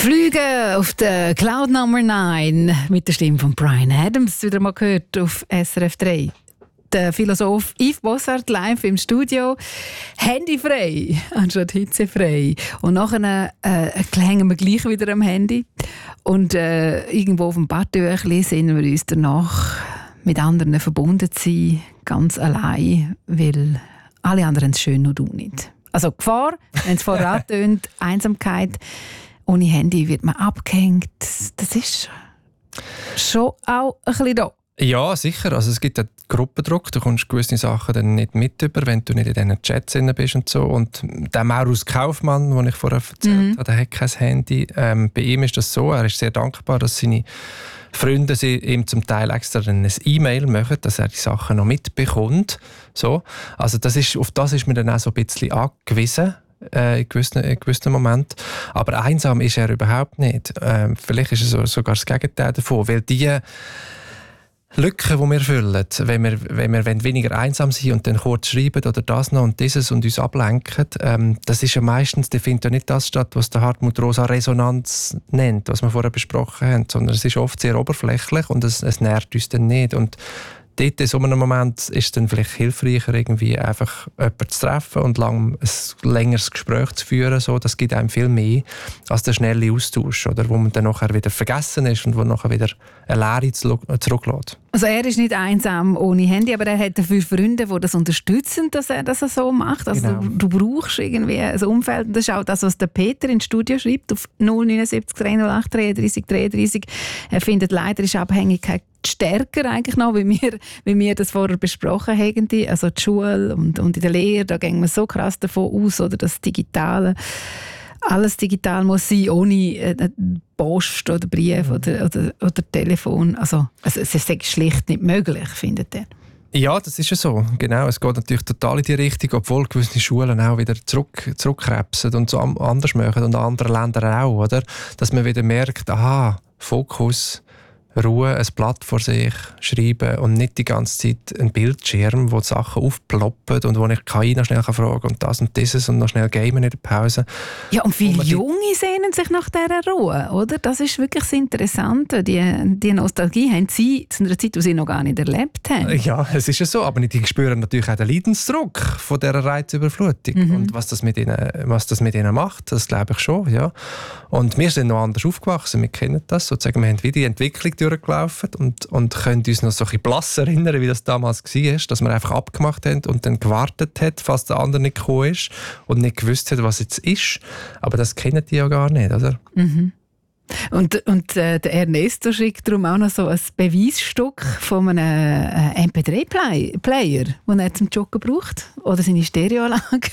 Flüge auf der Cloud Number 9 mit der Stimme von Bryan Adams wieder mal gehört auf SRF 3. Der Philosoph Yves Bossart live im Studio. Handyfrei anstatt hitzefrei. Und nachher hängen wir gleich wieder am Handy. Und irgendwo auf dem Badtüchli sehen wir uns danach mit anderen verbunden sein, ganz allein, weil alle anderen es schön, nur du nicht. Also Gefahr, wenn es vorher antönt, Einsamkeit. Ohne Handy wird man abgehängt. Das ist schon auch ein bisschen da. Ja, sicher. Also es gibt ja Gruppendruck. Du kommst gewisse Sachen dann nicht mit über, wenn du nicht in diesen Chats drin bist und so. Und der Maurus Kaufmann, den ich vorher erzählt habe, der hat kein Handy. Bei ihm ist das so, er ist sehr dankbar, dass seine Freunde ihm zum Teil extra ein E-Mail machen, dass er die Sachen noch mitbekommt. So. Also auf das ist man dann auch so ein bisschen angewiesen. In gewissen Momenten. Aber einsam ist er überhaupt nicht. Vielleicht ist es sogar das Gegenteil davon, weil die Lücken, die wir füllen, wenn wir weniger einsam sind und dann kurz schreiben oder das noch und dieses und uns ablenken, das ist ja meistens, der findet ja nicht das statt, was der Hartmut Rosa Resonanz nennt, was wir vorher besprochen haben, sondern es ist oft sehr oberflächlich und es nährt uns dann nicht. Und dort in so einem Moment ist es dann vielleicht hilfreicher, irgendwie einfach jemanden zu treffen und ein längeres Gespräch zu führen. So, das gibt einem viel mehr als der schnelle Austausch, oder, wo man dann nachher wieder vergessen ist und wo nachher wieder eine Leere zurücklässt. Also er ist nicht einsam ohne Handy, aber er hat dafür Freunde, die das unterstützen, dass er das so macht. Also genau. Du brauchst irgendwie ein Umfeld. Das ist auch das, was der Peter ins Studio schreibt auf 079 308 33 33. Er findet, leider ist Abhängigkeit stärker eigentlich noch, wie wir das vorher besprochen haben. Also die Schule und in der Lehre, da gehen wir so krass davon aus, oder das Digitale. Alles digital muss sein, ohne Post oder Brief oder Telefon. Also es ist schlicht nicht möglich, findet ihr? Ja, das ist ja so. Genau, es geht natürlich total in die Richtung, obwohl gewisse Schulen auch wieder zurückkrebsen und so anders machen und in anderen Ländern auch, oder? Dass man wieder merkt, aha, Fokus, Ruhe, ein Blatt vor sich, schreiben und nicht die ganze Zeit ein Bildschirm, wo die Sachen aufploppen und wo ich KI noch schnell fragen kann und das und dieses und noch schnell gamen in der Pause. Ja, und viele Junge sehnen sich nach dieser Ruhe, oder? Das ist wirklich das Interessante. Die Nostalgie haben sie zu einer Zeit, die sie noch gar nicht erlebt haben. Ja, es ist ja so, aber die spüren natürlich auch den Leidensdruck von dieser Reizüberflutung. Und was das mit ihnen macht, das glaube ich schon, ja. Und wir sind noch anders aufgewachsen, wir kennen das, sozusagen, wir haben wieder die Entwicklung durchgelaufen und können uns noch so ein bisschen blass erinnern, wie das damals war, dass wir einfach abgemacht haben und dann gewartet hat, falls der andere nicht gekommen ist und nicht gewusst hat, was jetzt ist. Aber das kennen die ja gar nicht, oder? Mhm. Und der Ernesto schickt darum auch noch so ein Beweisstück von einem MP3-Player, den er zum Joggen braucht, oder seine Stereoanlage.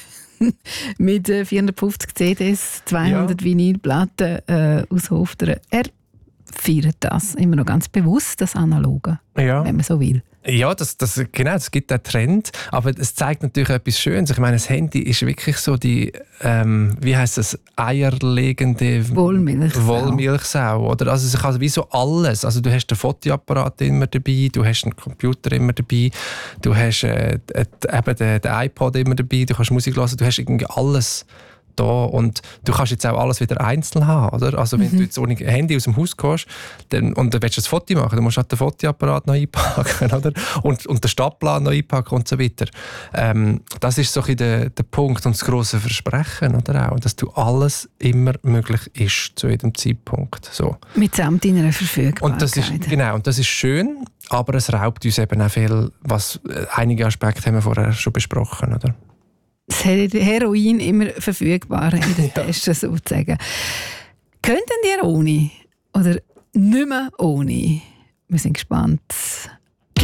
Mit 450 CDs, 200 Vinylplatten aus Hofteren. Er feiert das immer noch ganz bewusst, das Analoge, wenn man so will. Ja, das gibt einen Trend, aber es zeigt natürlich etwas Schönes. Ich meine, das Handy ist wirklich so die, wie heisst das, eierlegende Wollmilchsau. Oder? Also es kann wie so alles. Also du hast den Fotoapparat immer dabei, du hast einen Computer immer dabei, du hast eben den iPod immer dabei, du kannst Musik hören, du hast irgendwie alles da und du kannst jetzt auch alles wieder einzeln haben, oder? Also wenn du jetzt ohne Handy aus dem Haus gehst und dann willst du ein Foto machen, dann musst du halt den Fotoapparat noch einpacken, oder? Und den Stadtplan noch einpacken und so weiter. Das ist so ein bisschen der Punkt und das grosse Versprechen, oder auch, dass du alles immer möglich ist zu jedem Zeitpunkt. So. Mitsamt deiner Verfügbarkeit. Und das ist schön, aber es raubt uns eben auch viel, einige Aspekte haben wir vorher schon besprochen, oder? Das Heroin immer verfügbar in den Taschen sozusagen. Könnten ihr ohne oder nicht mehr ohne? Wir sind gespannt.